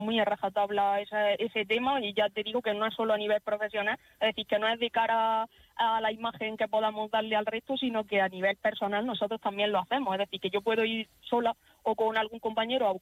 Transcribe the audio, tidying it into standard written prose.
muy a rajatabla ese tema, y ya te digo que no es solo a nivel profesional, es decir, que no es de cara a la imagen que podamos darle al resto, sino que a nivel personal nosotros también lo hacemos, es decir, que yo puedo ir sola o con algún compañero